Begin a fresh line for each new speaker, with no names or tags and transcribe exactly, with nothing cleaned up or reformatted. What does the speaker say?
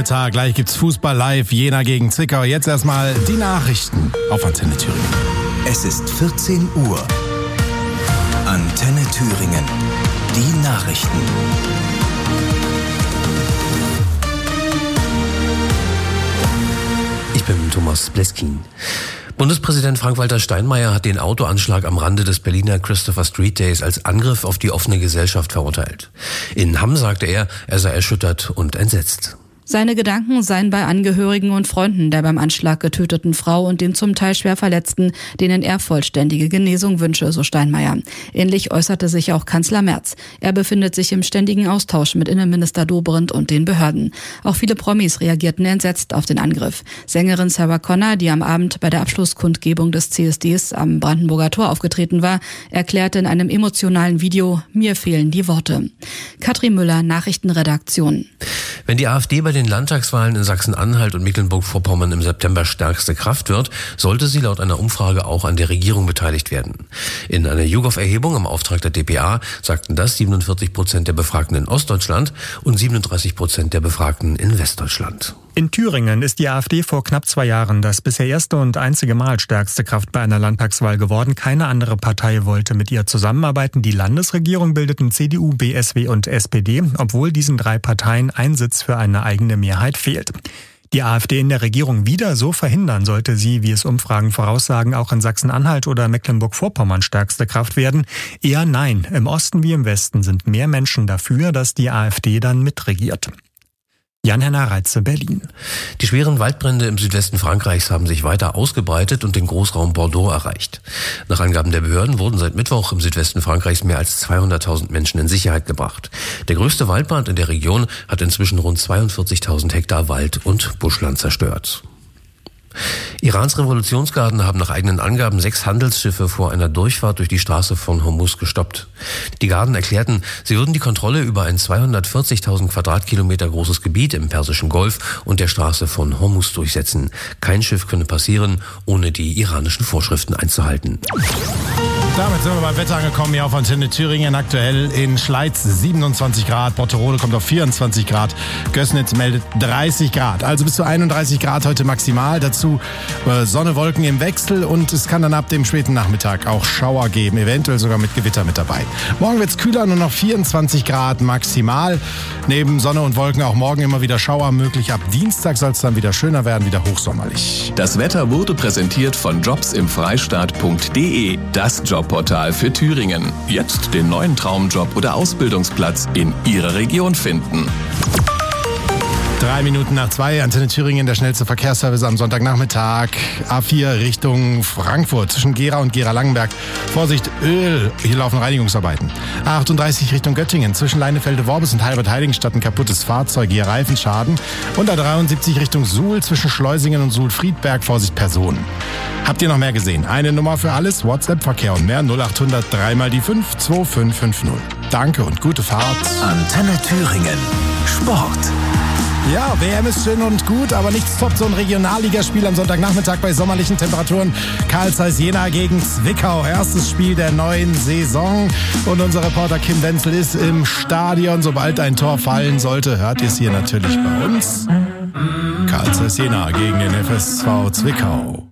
Sonntag, gleich gibt's Fußball live, Jena gegen Zwickau. Jetzt erstmal die Nachrichten auf Antenne Thüringen.
Es ist vierzehn Uhr. Antenne Thüringen. Die Nachrichten.
Ich bin Thomas Bleskin. Bundespräsident Frank-Walter Steinmeier hat den Autoanschlag am Rande des Berliner Christopher Street Days als Angriff auf die offene Gesellschaft verurteilt. In Hamm sagte er, er sei erschüttert und entsetzt.
Seine Gedanken seien bei Angehörigen und Freunden der beim Anschlag getöteten Frau und dem zum Teil schwer Verletzten, denen er vollständige Genesung wünsche, so Steinmeier. Ähnlich äußerte sich auch Kanzler Merz. Er befindet sich im ständigen Austausch mit Innenminister Dobrindt und den Behörden. Auch viele Promis reagierten entsetzt auf den Angriff. Sängerin Sarah Connor, die am Abend bei der Abschlusskundgebung des C S Ds am Brandenburger Tor aufgetreten war, erklärte in einem emotionalen Video, mir fehlen die Worte. Katrin Müller, Nachrichtenredaktion.
Wenn die AfD bei den Landtagswahlen in Sachsen-Anhalt und Mecklenburg-Vorpommern im September stärkste Kraft wird, sollte sie laut einer Umfrage auch an der Regierung beteiligt werden. In einer YouGov-Erhebung im Auftrag der d p a sagten das siebenundvierzig Prozent der Befragten in Ostdeutschland und siebenunddreißig Prozent der Befragten in Westdeutschland.
In Thüringen ist die AfD vor knapp zwei Jahren das bisher erste und einzige Mal stärkste Kraft bei einer Landtagswahl geworden. Keine andere Partei wollte mit ihr zusammenarbeiten. Die Landesregierung bildeten C D U, B S W und S P D, obwohl diesen drei Parteien ein Sitz für eine eigene Mehrheit fehlt. Die AfD in der Regierung wieder so verhindern, sollte sie, wie es Umfragen voraussagen, auch in Sachsen-Anhalt oder Mecklenburg-Vorpommern stärkste Kraft werden? Eher nein. Im Osten wie im Westen sind mehr Menschen dafür, dass die AfD dann mitregiert. Jan-Henner Reitze, Berlin.
Die schweren Waldbrände im Südwesten Frankreichs haben sich weiter ausgebreitet und den Großraum Bordeaux erreicht. Nach Angaben der Behörden wurden seit Mittwoch im Südwesten Frankreichs mehr als zweihunderttausend Menschen in Sicherheit gebracht. Der größte Waldbrand in der Region hat inzwischen rund zweiundvierzigtausend Hektar Wald und Buschland zerstört. Irans Revolutionsgarden haben nach eigenen Angaben sechs Handelsschiffe vor einer Durchfahrt durch die Straße von Hormuz gestoppt. Die Garden erklärten, sie würden die Kontrolle über ein zweihundertvierzigtausend Quadratkilometer großes Gebiet im Persischen Golf und der Straße von Hormuz durchsetzen. Kein Schiff könne passieren, ohne die iranischen Vorschriften einzuhalten.
Damit sind wir beim Wetter angekommen, hier auf Antenne Thüringen. Aktuell in Schleiz siebenundzwanzig Grad, Botterode kommt auf vierundzwanzig Grad, Gößnitz meldet dreißig Grad. Also bis zu einunddreißig Grad heute maximal. Dazu äh, Sonne, Wolken im Wechsel und es kann dann ab dem späten Nachmittag auch Schauer geben, eventuell sogar mit Gewitter mit dabei. Morgen wird es kühler, nur noch vierundzwanzig Grad maximal. Neben Sonne und Wolken auch morgen immer wieder Schauer möglich. Ab Dienstag soll es dann wieder schöner werden, wieder hochsommerlich.
Das Wetter wurde präsentiert von jobs im freistaat punkt de, das Jobportal für Thüringen. Jetzt den neuen Traumjob oder Ausbildungsplatz in Ihrer Region finden.
Drei Minuten nach zwei, Antenne Thüringen, der schnellste Verkehrsservice am Sonntagnachmittag. A vier Richtung Frankfurt, zwischen Gera und Gera-Langenberg. Vorsicht, Öl, hier laufen Reinigungsarbeiten. A achtunddreißig Richtung Göttingen, zwischen Leinefelde-Worbis und Heilbad-Heiligenstadt ein kaputtes Fahrzeug, hier Reifenschaden. Und A dreiundsiebzig Richtung Suhl, zwischen Schleusingen und Suhl-Friedberg, Vorsicht, Personen. Habt ihr noch mehr gesehen? Eine Nummer für alles, WhatsApp-Verkehr und mehr, null achthundert drei mal die fünf zwei fünf fünf null. Danke und gute Fahrt.
Antenne Thüringen. Sport.
Ja, W M ist schön und gut, aber nichts toppt so ein Regionalligaspiel am Sonntagnachmittag bei sommerlichen Temperaturen. Karl Zeiss Jena gegen Zwickau, erstes Spiel der neuen Saison. Und unser Reporter Kim Wenzel ist im Stadion. Sobald ein Tor fallen sollte, hört ihr es hier natürlich bei uns. Karl Zeiss Jena gegen den F S V Zwickau.